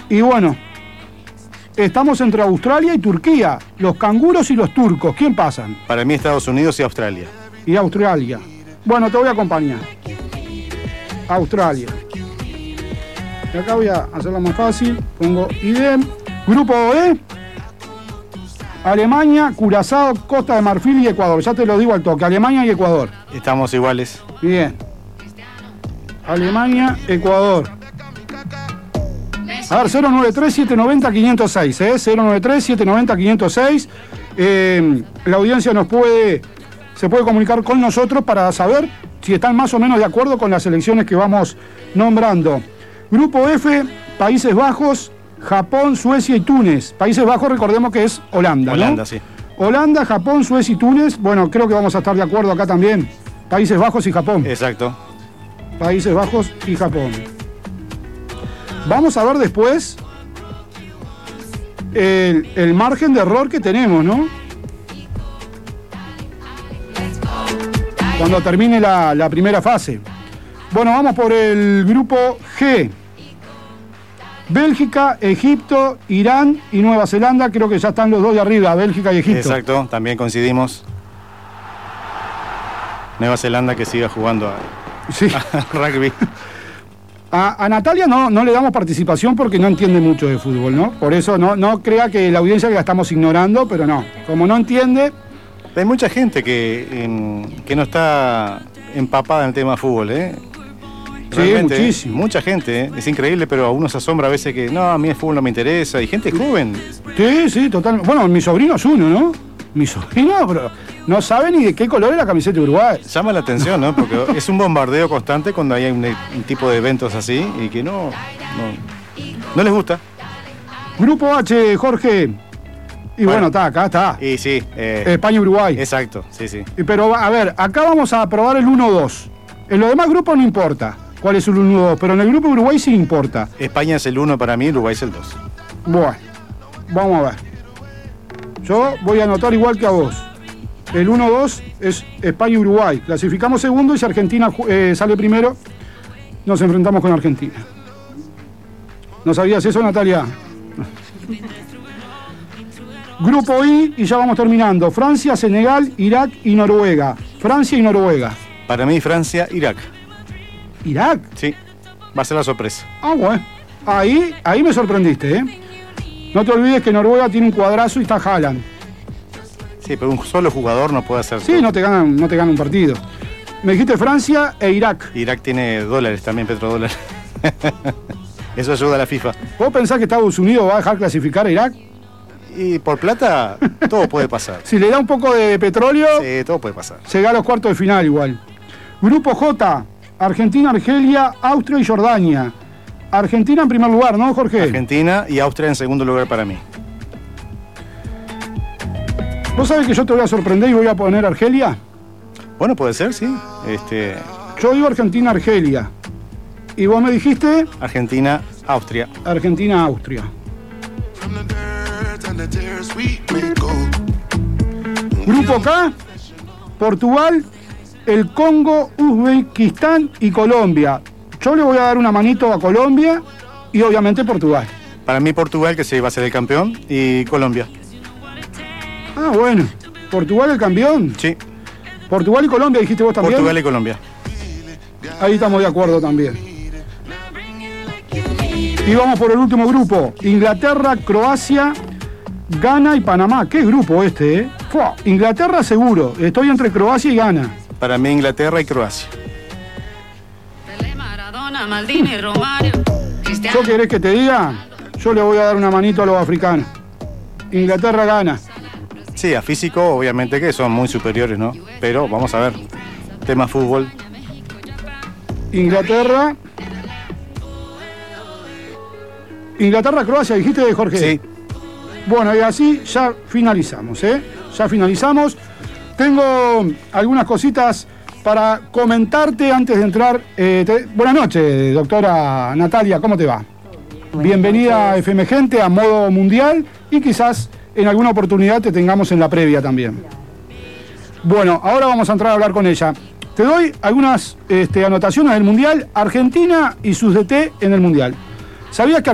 Y bueno, estamos entre Australia y Turquía. Los canguros y los turcos. ¿Quién pasan? Para mí Estados Unidos y Australia. Y Australia. Bueno, te voy a acompañar. Australia. Y acá voy a hacerla más fácil. Pongo IDEM. Grupo E. Alemania, Curazao, Costa de Marfil y Ecuador. Ya te lo digo al toque. Alemania y Ecuador. Estamos iguales. Bien. Alemania, Ecuador. A ver, 093-790-506, 093-790-506. La audiencia se puede comunicar con nosotros para saber si están más o menos de acuerdo con las elecciones que vamos nombrando. Grupo F, Países Bajos, Japón, Suecia y Túnez. Países Bajos, recordemos que es Holanda, ¿no? Holanda, sí. Holanda, Japón, Suecia y Túnez. Bueno, creo que vamos a estar de acuerdo acá también. Países Bajos y Japón. Exacto. Países Bajos y Japón. Vamos a ver después el margen de error que tenemos, ¿no? Cuando termine la primera fase. Bueno, vamos por el grupo G. Bélgica, Egipto, Irán y Nueva Zelanda. Creo que ya están los dos de arriba, Bélgica y Egipto. Exacto, también coincidimos. Nueva Zelanda que siga jugando sí. a rugby. A Natalia no le damos participación porque no entiende mucho de fútbol, ¿no? Por eso no crea que la audiencia que la estamos ignorando, pero no. Como no entiende... Hay mucha gente que no está empapada en el tema fútbol, ¿eh? Realmente, sí, muchísimo. Mucha gente, es increíble, pero a uno se asombra a veces que no, a mí el fútbol no me interesa. Y gente joven. Sí, totalmente. Bueno, mi sobrino es uno, ¿no? Mi sobrino, pero no sabe ni de qué color es la camiseta de Uruguay. Llama la atención, ¿no? Porque es un bombardeo constante cuando hay un tipo de eventos así y que no les gusta. Grupo H, Jorge. Y bueno, acá está. Y sí. España-Uruguay. Exacto, sí. Pero a ver, acá vamos a probar el 1-2. En los demás grupos no importa cuál es el 1-2, pero en el grupo de Uruguay sí importa. España es el 1 para mí, Uruguay es el 2. Bueno, vamos a ver. Yo voy a anotar igual que a vos. El 1-2 es España-Uruguay. Clasificamos segundo y si Argentina sale primero, nos enfrentamos con Argentina. ¿No sabías eso, Natalia? Grupo I, y ya vamos terminando. Francia, Senegal, Irak y Noruega. Francia y Noruega. Para mí, Francia, Irak. ¿Irak? Sí, va a ser la sorpresa. Ah, bueno. Ahí me sorprendiste, ¿eh? No te olvides que Noruega tiene un cuadrazo y está Haaland. Sí, pero un solo jugador no puede hacer. Sí, todo. No te ganan un partido. Me dijiste Francia e Irak. Irak tiene dólares también, petrodólares. Eso ayuda a la FIFA. ¿Vos pensás que Estados Unidos va a dejar clasificar a Irak? Y por plata, todo puede pasar. Si le da un poco de petróleo... Sí, todo puede pasar. Llega a los cuartos de final igual. Grupo J, Argentina, Argelia, Austria y Jordania. Argentina en primer lugar, ¿no, Jorge? Argentina y Austria en segundo lugar para mí. ¿Vos sabés que yo te voy a sorprender y voy a poner Argelia? Bueno, puede ser, sí. Yo digo Argentina, Argelia. ¿Y vos me dijiste? Argentina, Austria. Argentina, Austria. Grupo K, Portugal, el Congo, Uzbekistán y Colombia. Yo le voy a dar una manito a Colombia y obviamente Portugal. Para mí Portugal, que se va a ser el campeón, y Colombia. Ah, bueno. ¿Portugal el campeón? Sí. ¿Portugal y Colombia dijiste vos también? Portugal y Colombia. Ahí estamos de acuerdo también. Y vamos por el último grupo. Inglaterra, Croacia, Ghana y Panamá. ¿Qué grupo este, eh? Inglaterra seguro. Estoy entre Croacia y Ghana. Para mí Inglaterra y Croacia. ¿Yo querés que te diga? Yo le voy a dar una manito a los africanos. Inglaterra gana. Sí, a físico obviamente que son muy superiores, ¿no? Pero vamos a ver. Tema fútbol. Inglaterra, Croacia, dijiste, Jorge. Sí. Bueno, y así ya finalizamos, ¿eh? Ya finalizamos. Tengo algunas cositas para comentarte antes de entrar. Buenas noches, doctora Natalia, ¿cómo te va? Bienvenida a FM Gente, a Modo Mundial, y quizás en alguna oportunidad te tengamos en la previa también. Bueno, ahora vamos a entrar a hablar con ella. Te doy algunas anotaciones del Mundial. Argentina y sus DT en el Mundial. ¿Sabías que